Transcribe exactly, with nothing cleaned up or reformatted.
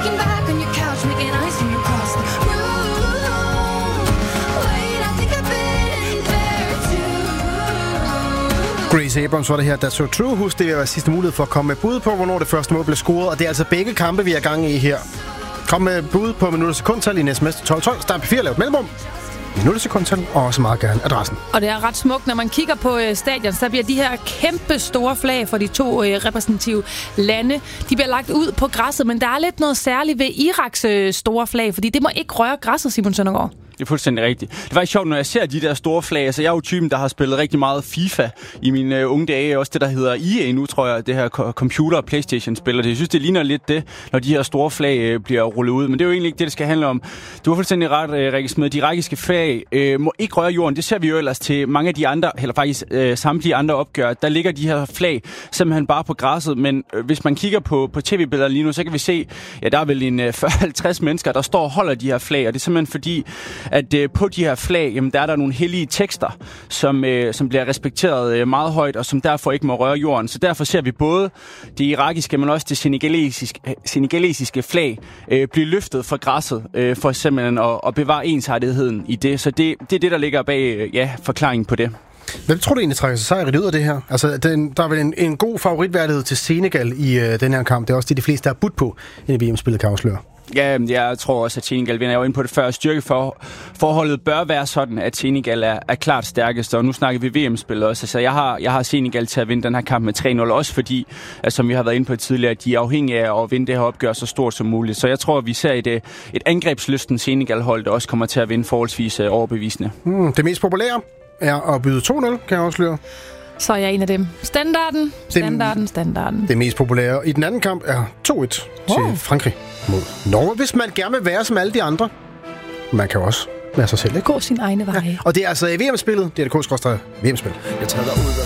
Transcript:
kicking back on your couch, making ice from across the room. Wait, I think I've been there too. Grace Abrams var det her, That's So True. Husk, det vil være sidste mulighed for at komme med bud på, hvornår det første mål blev scoret. Og det er altså begge kampe, vi er gang i her. Kom med bud på minutter sekundtal i en sms til tolv tolv. Start P fire, lav et mellemrum. Minutter sekundtal, og også meget gerne adressen. Og det er ret smukt, når man kigger på øh, stadion, så bliver de her kæmpe store flag for de to øh, repræsentative lande, de bliver lagt ud på græsset, men der er lidt noget særligt ved Iraks øh, store flag, fordi det må ikke røre græsset, Simon Søndergaard. Det er fuldstændig rigtigt. Det var ikke sjovt, når jeg ser de der store flag. Altså, jeg er jo typen, der har spillet rigtig meget FIFA i mine uh, unge dage. Også det, der hedder E A nu, tror jeg, det her computer- og PlayStation-spil. Og jeg synes, det ligner lidt det, når de her store flag uh, bliver rullet ud. Men det er jo egentlig ikke det, det skal handle om. Du har fuldstændig ret, uh, Rikke Smed. De irakiske flag uh, må ikke røre jorden. Det ser vi jo ellers til mange af de andre, eller faktisk uh, samtlige andre opgør. Der ligger de her flag simpelthen bare på græsset. Men uh, hvis man kigger på, på tv-billeder lige nu, så kan vi se, ja, der er vel en uh, fyrre til halvtreds mennesker, der står og holder de her flag. Og det er simpelthen fordi, at uh, på de her flag, jamen der er der nogle hellige tekster, som, øh, som bliver respekteret øh, meget højt, og som derfor ikke må røre jorden. Så derfor ser vi både det irakiske, men også det senegalesiske, senegalesiske flag øh, blive løftet fra græsset, øh, for simpelthen at, at bevare ensartetheden i det. Så det, det er det, der ligger bag øh, ja, forklaringen på det. Hvem tror du egentlig trækker sig sejret ud af det her? Altså, den, der er vel en, en god favoritværdighed til Senegal i øh, den her kamp. Det er også det, de fleste, der er budt på, inden V M-spillet kan afsløre. Ja, jeg tror også, at Senegal vinder. Jeg var inde på det før. Styrkeforholdet bør være sådan, at Senegal er, er klart stærkest, og nu snakker vi V M-spil også. Altså, jeg har, jeg har Senegal til at vinde den her kamp med tre nul, også fordi, altså, som vi har været inde på tidligere, at de er afhængige af at vinde det her opgør så stort som muligt. Så jeg tror, at vi ser et, et angrebslysten Senegal-hold, der også kommer til at vinde forholdsvis overbevisende. Mm, det mest populære er at byde to nul, kan jeg afsløre. Så er jeg en af dem. Standarden, standarden, standarden. Det mest populære i den anden kamp er to et oh. til Frankrig mod Norge, hvis man gerne vil være som alle de andre. Man kan også være sig selv, ikke? Gå sin egne vej. Ja. Og det er altså V M-spillet, det er det K-V M-spil. Jeg tager dig ud.